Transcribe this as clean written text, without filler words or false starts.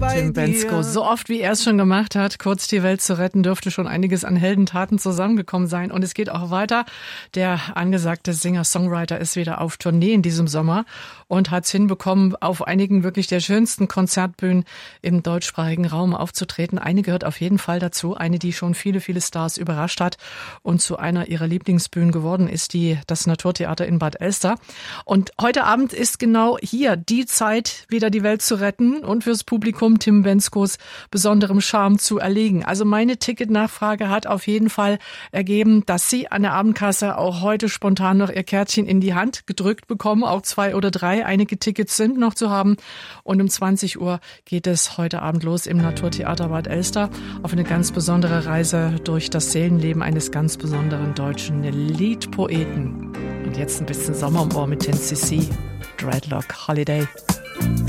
Tim Bendzko. So oft, wie er es schon gemacht hat, kurz die Welt zu retten, dürfte schon einiges an Heldentaten zusammengekommen sein. Und es geht auch weiter. Der angesagte Singer-Songwriter ist wieder auf Tournee in diesem Sommer und hat es hinbekommen, auf einigen wirklich der schönsten Konzertbühnen im deutschsprachigen Raum aufzutreten. Eine gehört auf jeden Fall dazu. Eine, die schon viele, viele Stars überrascht hat und zu einer ihrer Lieblingsbühnen geworden ist, das Naturtheater in Bad Elster. Und heute Abend ist genau hier die Zeit, wieder die Welt zu retten und fürs Publikum Tim Bendzkos besonderem Charme zu erlegen. Also meine Ticketnachfrage hat auf jeden Fall ergeben, dass Sie an der Abendkasse auch heute spontan noch Ihr Kärtchen in die Hand gedrückt bekommen, auch 2 oder 3. Einige Tickets sind noch zu haben. Und um 20 Uhr geht es heute Abend los im Naturtheater Bad Elster auf eine ganz besondere Reise durch das Seelenleben eines ganz besonderen deutschen Liedpoeten. Und jetzt ein bisschen Sommer im Ohr mit 10cc, Dreadlock Holiday.